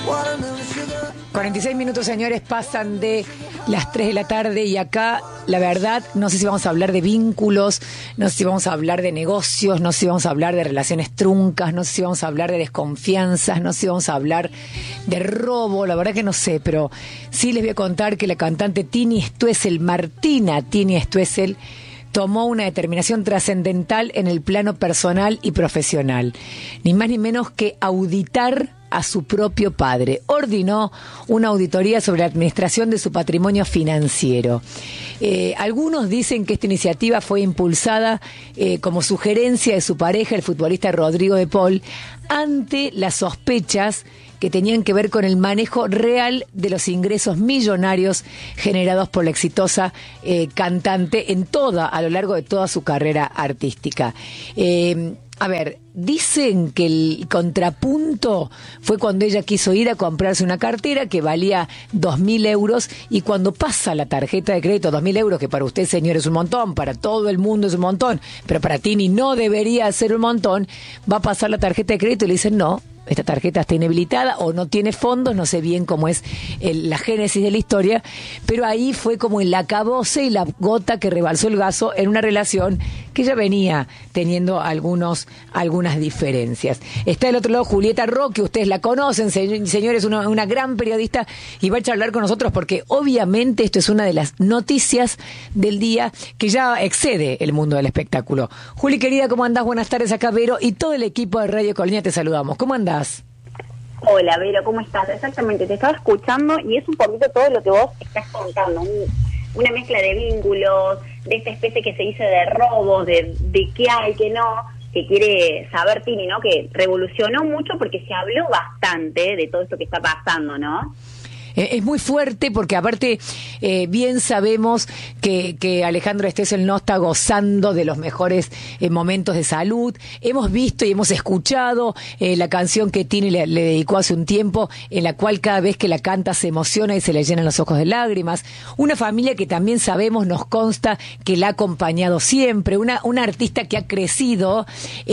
46 minutos, señores, pasan de las 3 de la tarde y acá, la verdad, no sé si vamos a hablar de vínculos, no sé si vamos a hablar de negocios, no sé si vamos a hablar de relaciones truncas, no sé si vamos a hablar de desconfianzas, no sé si vamos a hablar de robo, la verdad que no sé, pero sí les voy a contar que la cantante Martina Tini Stoessel, tomó una determinación trascendental en el plano personal y profesional, ni más ni menos que auditar a su propio padre. Ordenó una auditoría sobre la administración de su patrimonio financiero. Algunos dicen que esta iniciativa fue impulsada como sugerencia de su pareja, el futbolista Rodrigo de Paul, ante las sospechas que tenían que ver con el manejo real de los ingresos millonarios generados por la exitosa cantante a lo largo de toda su carrera artística. A ver, dicen que el contrapunto fue cuando ella quiso ir a comprarse una cartera que valía 2.000 euros y cuando pasa la tarjeta de crédito, 2.000 euros, que para usted, señor, es un montón, para todo el mundo es un montón, pero para Tini no debería ser un montón, va a pasar la tarjeta de crédito y le dicen no. Esta tarjeta está inhabilitada o no tiene fondos, no sé bien cómo es la génesis de la historia, pero ahí fue como el acabose y la gota que rebalsó el vaso en una relación que ya venía teniendo algunas diferencias. Está del otro lado Julieta Roque, ustedes la conocen, señores, una gran periodista, y va a charlar con nosotros porque obviamente esto es una de las noticias del día que ya excede el mundo del espectáculo. Juli, querida, ¿cómo andás? Buenas tardes, acá Vero y todo el equipo de Radio Colonia te saludamos. ¿Cómo andás? Hola, Vero, ¿cómo estás? Exactamente, te estaba escuchando y es un poquito todo lo que vos estás contando, una mezcla de vínculos, de esta especie que se dice de robos, de qué hay, qué no, que quiere saber Tini, ¿no? Que revolucionó mucho porque se habló bastante de todo esto que está pasando, ¿no? Es muy fuerte porque aparte bien sabemos que Alejandro Stoessel no está gozando de los mejores momentos de salud. Hemos visto y hemos escuchado la canción que Tini le dedicó hace un tiempo, en la cual cada vez que la canta se emociona y se le llenan los ojos de lágrimas. Una familia que también sabemos, nos consta, que la ha acompañado siempre. Una artista que ha crecido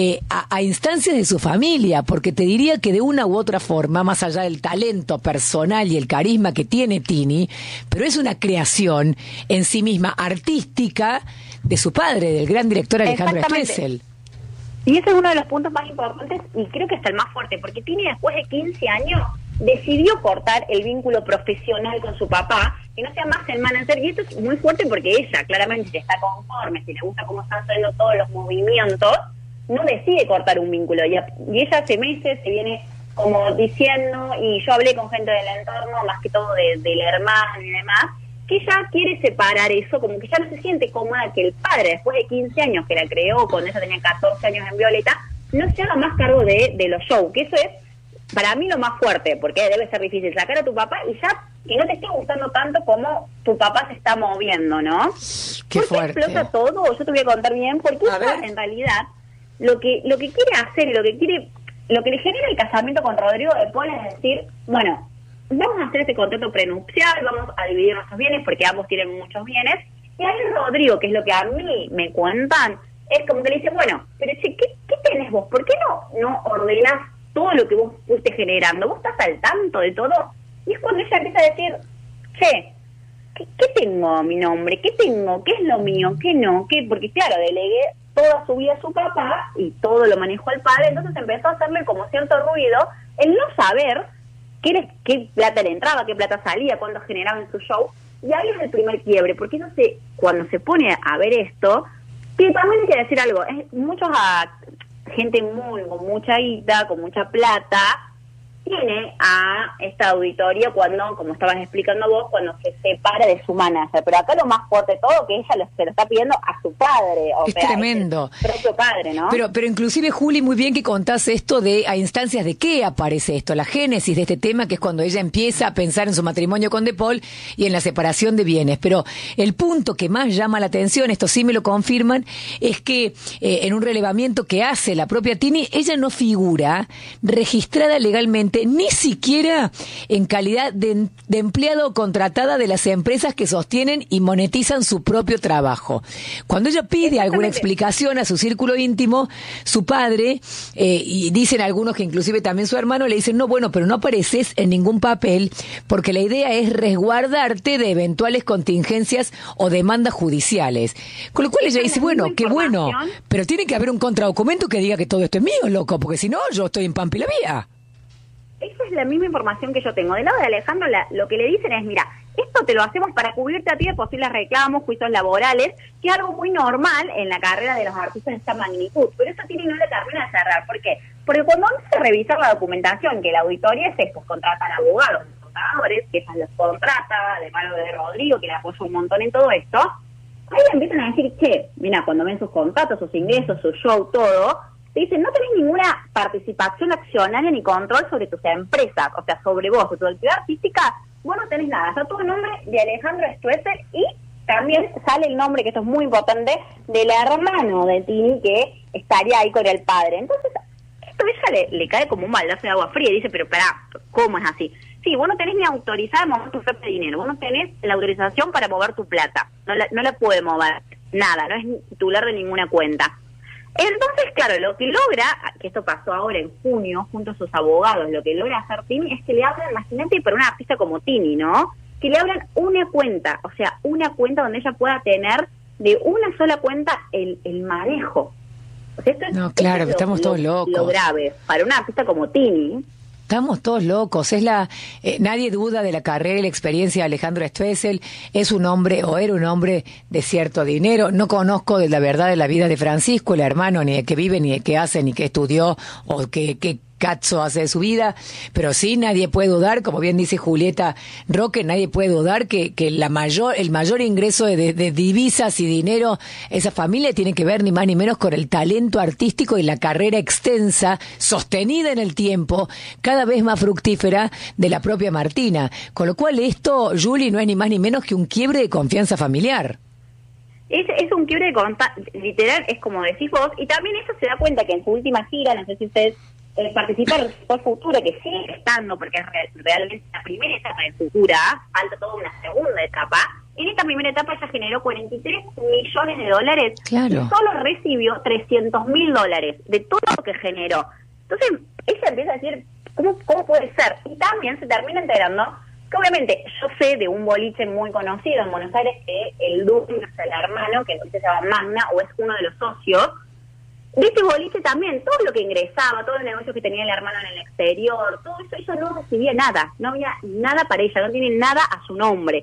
a instancias de su familia, porque te diría que de una u otra forma, más allá del talento personal y el carisma que tiene Tini, pero es una creación en sí misma artística de su padre, del gran director Alejandro Stoessel. Y ese es uno de los puntos más importantes y creo que hasta el más fuerte, porque Tini después de 15 años decidió cortar el vínculo profesional con su papá, que no sea más el manager, y esto es muy fuerte porque ella claramente, si está conforme, si le gusta cómo están saliendo todos los movimientos, no decide cortar un vínculo, y ella hace meses se viene como diciendo, y yo hablé con gente del entorno, más que todo del hermano y demás, que ella quiere separar eso, como que ya no se siente cómoda que el padre, después de 15 años que la creó, cuando ella tenía 14 años en Violeta, no se haga más cargo de los shows, que eso es para mí lo más fuerte, porque debe ser difícil sacar a tu papá y ya que no te esté gustando tanto como tu papá se está moviendo, ¿no? Qué ¿Por qué fuerte explota todo? Yo te voy a contar bien, porque ella, en realidad, lo que quiere hacer y lo que le genera el casamiento con Rodrigo de Paul es decir, bueno, vamos a hacer este contrato prenupcial, vamos a dividir nuestros bienes porque ambos tienen muchos bienes, y ahí Rodrigo, que es lo que a mí me cuentan, es como que le dice, bueno, pero che, ¿qué tenés vos? ¿Por qué no ordenás todo lo que vos fuiste generando? ¿Vos estás al tanto de todo? Y es cuando ella empieza a decir, che, ¿qué tengo a mi nombre? ¿Qué tengo? ¿Qué es lo mío? ¿Qué no? ¿Qué? Porque claro, delegué toda su vida a su papá y todo lo manejó el padre, entonces empezó a hacerle como cierto ruido el no saber qué plata le entraba, qué plata salía, cuánto generaba en su show, y ahí es el primer quiebre, porque eso cuando se pone a ver esto, que también hay que decir algo, gente con mucha guita, con mucha plata, tiene a esta auditoría cuando, como estabas explicando vos, cuando se separa de su manager. Pero acá lo más fuerte de todo, que ella se lo está pidiendo a su padre. Es tremendo. El propio padre, ¿no? Pero inclusive, Juli, muy bien que contás esto a instancias de qué aparece esto, la génesis de este tema, que es cuando ella empieza a pensar en su matrimonio con De Paul y en la separación de bienes. Pero el punto que más llama la atención, esto sí me lo confirman, es que en un relevamiento que hace la propia Tini, ella no figura registrada legalmente directamente, ni siquiera en calidad de empleado o contratada de las empresas que sostienen y monetizan su propio trabajo. Cuando ella pide alguna explicación a su círculo íntimo, su padre, y dicen algunos que inclusive también su hermano, le dicen, no, bueno, pero no apareces en ningún papel porque la idea es resguardarte de eventuales contingencias o demandas judiciales. Con lo cual ella dice, bueno, qué bueno, pero tiene que haber un contradocumento que diga que todo esto es mío, loco, porque si no, yo estoy en Pampa y la Vía. Esa es la misma información que yo tengo. Del lado de Alejandro, lo que le dicen es, mira, esto te lo hacemos para cubrirte a ti de posibles reclamos, juicios laborales, que es algo muy normal en la carrera de los artistas de esta magnitud. Pero eso Tini no le termina de cerrar. ¿Por qué? Porque cuando vamos a revisar la documentación, que la auditoría es, pues contratan abogados, contadores, que esas los contrata, de mano de Rodrigo, que le apoya un montón en todo esto, ahí le empiezan a decir, che, mira, cuando ven sus contratos, sus ingresos, su show, todo, te dicen, no tenés ninguna participación accionaria ni control sobre tus empresas, o sea, sobre vos, sobre tu actividad artística, vos no tenés nada. Está todo el nombre de Alejandro Stoessel y también sale el nombre, que esto es muy importante, del hermano de Tini que estaría ahí con el padre. Entonces, esto a ella le cae como un baldazo de agua fría y dice, pero espera, ¿cómo es así? Sí, vos no tenés ni autorizada de mover tu propio dinero, vos no tenés la autorización para mover tu plata, no la puede mover, nada, no es titular de ninguna cuenta. Entonces, claro, lo que logra, que esto pasó ahora en junio, junto a sus abogados, lo que logra hacer Tini es que le abran, imagínate, para una artista como Tini, ¿no? Que le abran una cuenta, o sea, una cuenta donde ella pueda tener de una sola cuenta el manejo. O sea, no, claro, que estamos todos locos. Lo grave, para una artista como Tini. Estamos todos locos. Nadie duda de la carrera y la experiencia de Alejandro Stoessel. Es un hombre, o era un hombre de cierto dinero. No conozco de la verdad de la vida de Francisco, el hermano, ni de qué vive, ni de qué hace, ni qué estudió, o qué cazzo hace de su vida, pero sí nadie puede dudar, como bien dice Julieta Roque, nadie puede dudar que el mayor ingreso de divisas y dinero, esa familia tiene que ver ni más ni menos con el talento artístico y la carrera extensa, sostenida en el tiempo, cada vez más fructífera de la propia Martina. Con lo cual esto, Juli, no es ni más ni menos que un quiebre de confianza familiar. Es un quiebre de confianza, literal, es como decís vos, y también eso se da cuenta que en su última gira, no sé si ustedes participaron por Futura, que sigue estando, porque es realmente la primera etapa de Futura, falta toda una segunda etapa. En esta primera etapa ella generó $43 millones, claro, y solo recibió $300.000 de todo lo que generó. Entonces ella empieza a decir, ¿cómo puede ser? Y también se termina enterando que obviamente yo sé de un boliche muy conocido en Buenos Aires que el dueño es el hermano, que se llama Magna, o es uno de los socios. De ese boliche también, todo lo que ingresaba, todos los negocios que tenía el hermano en el exterior, todo eso, ella no recibía nada, no había nada para ella, no tiene nada a su nombre.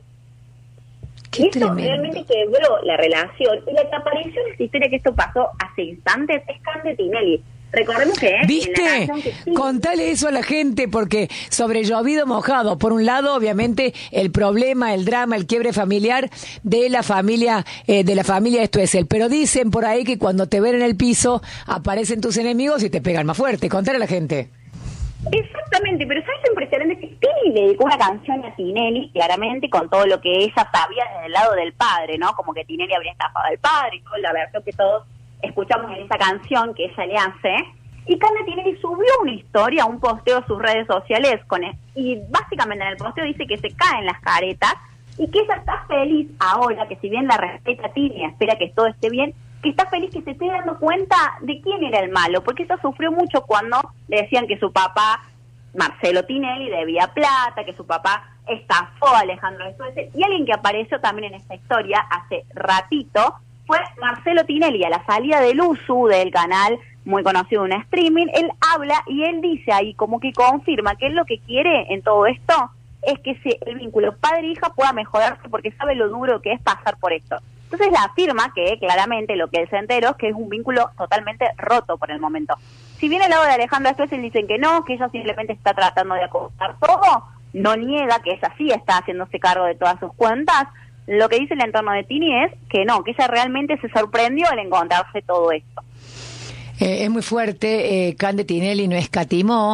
Qué y eso tremendo. realmente quebró la relación. Y la que apareció en esta historia, que esto pasó hace instantes, es Cande Tinelli. Recordemos que ¿viste? Contale eso a la gente, porque sobre llovido mojado. Por un lado, obviamente, el problema, el drama, el quiebre familiar de la familia Stoessel. Pero dicen por ahí que cuando te ven en el piso, aparecen tus enemigos y te pegan más fuerte. Contale a la gente. Exactamente, pero ¿sabes lo impresionante? Que Tini le dedicó una canción a Tinelli, claramente, con todo lo que ella sabía desde el lado del padre, ¿no? Como que Tinelli habría estafado al padre y toda la versión que todos escuchamos en esa canción que ella le hace. Y Cande Tinelli subió una historia, un posteo a sus redes sociales y básicamente en el posteo dice que se caen las caretas y que ella está feliz ahora, que si bien la respeta a Tini y espera que todo esté bien, que está feliz que se esté dando cuenta de quién era el malo, porque ella sufrió mucho cuando le decían que su papá, Marcelo Tinelli, debía plata, que su papá estafó a Alejandro Stoessel, y alguien que apareció también en esta historia hace ratito fue Marcelo Tinelli. A la salida del USU, del canal muy conocido, un streaming, él habla y él dice ahí, como que confirma que él lo que quiere en todo esto es que el vínculo padre-hija pueda mejorarse, porque sabe lo duro que es pasar por esto. Entonces la afirma que claramente lo que él se enteró es que es un vínculo totalmente roto por el momento. Si bien el lado de Alejandro Stoessel dicen que no, que ella simplemente está tratando de acomodar todo, no niega que ella sí está haciéndose cargo de todas sus cuentas. Lo que dice el entorno de Tini es que no, que ella realmente se sorprendió al encontrarse todo esto. Es muy fuerte, Cande Tinelli no escatimó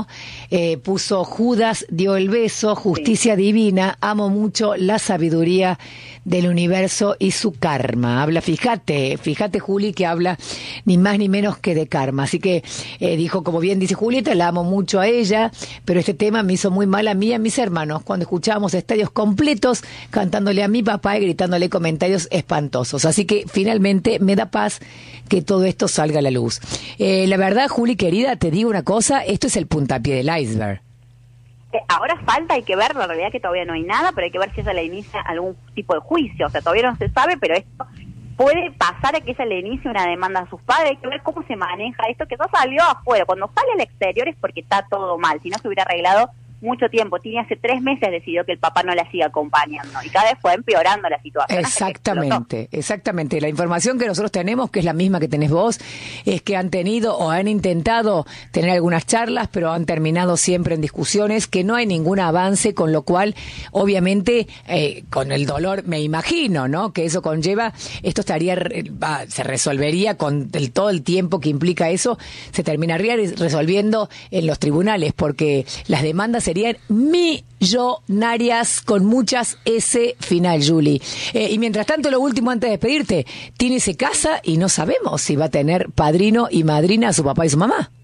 puso Judas dio el beso, justicia divina, amo mucho la sabiduría del universo y su karma. Habla, fíjate Juli, que habla ni más ni menos que de karma. Así que dijo, como bien dice Julieta, la amo mucho a ella, pero este tema me hizo muy mal a mí y a mis hermanos cuando escuchábamos estadios completos cantándole a mi papá y gritándole comentarios espantosos. Así que finalmente me da paz que todo esto salga a la luz. La verdad, Juli, querida, te digo una cosa, esto es el puntapié del iceberg. Ahora falta, hay que ver, la realidad es que todavía no hay nada, pero hay que ver si ella le inicia algún tipo de juicio, o sea, todavía no se sabe, pero esto puede pasar a que ella le inicie una demanda a sus padres, hay que ver cómo se maneja esto, que ya salió afuera, cuando sale al exterior es porque está todo mal, si no se hubiera arreglado mucho tiempo. Tiene hace 3 meses decidió que el papá no la siga acompañando y cada vez fue empeorando la situación. Exactamente. La información que nosotros tenemos, que es la misma que tenés vos, es que han tenido o han intentado tener algunas charlas, pero han terminado siempre en discusiones, que no hay ningún avance, con lo cual, obviamente, con el dolor, me imagino, ¿no? Que eso conlleva, esto se resolvería con todo el tiempo que implica eso, se terminaría resolviendo en los tribunales, porque las demandas serían millonarias con muchas S final, Julie. Y mientras tanto, lo último antes de despedirte, Tini se casa y no sabemos si va a tener padrino y madrina a su papá y su mamá.